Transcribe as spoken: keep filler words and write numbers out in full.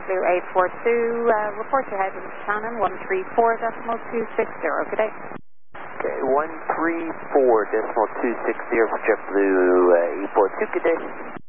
JetBlue eight four two, uh, report your heading to Shannon one three four decimal two six zero. Good day. Okay, one three four decimal two six zero for JetBlue uh, eight four two, good day.